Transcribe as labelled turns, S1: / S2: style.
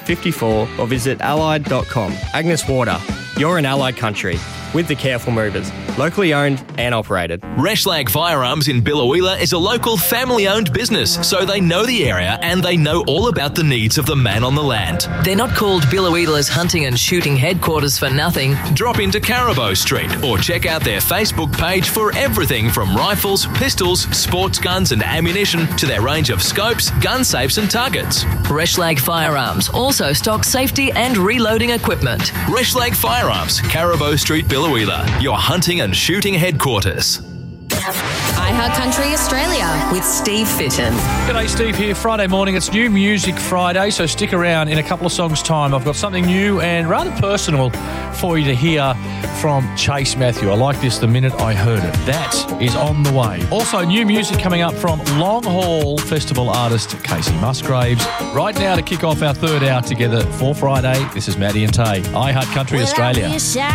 S1: 54 or visit allied.com. Agnes Water, you're in Allied country with the Careful Movers. Locally owned and operated.
S2: Reschlag Firearms in Biloela is a local family-owned business, so they know the area and they know all about the needs of the man on the land.
S3: They're not called Biloela's hunting and shooting headquarters for nothing.
S2: Drop into Carabo Street or check out their Facebook page for everything from rifles, pistols, sports guns and ammunition to their range of scopes, gun safes and targets.
S3: Reschlag Firearms also stocks safety and reloading equipment.
S2: Reschlag Firearms, Carabo Street, Biloela, your hunting and shooting headquarters.
S4: iHeart Country Australia with Steve Fitton.
S5: G'day, Steve here. Friday morning. It's New Music Friday, so stick around. In a couple of songs' time, I've got something new and rather personal for you to hear from Chase Matthew. I like this the minute I heard it. That is on the way. Also, new music coming up from Long Haul Festival artist Casey Musgraves. Right now to kick off our third hour together for Friday, this is Maddie and Tay. iHeart Country Australia.